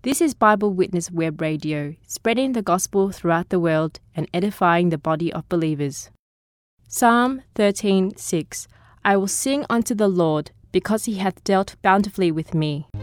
This is Bible Witness Web Radio, spreading the gospel throughout the world and edifying the body of believers. Psalm 13:6. I will sing unto the Lord, because he hath dealt bountifully with me.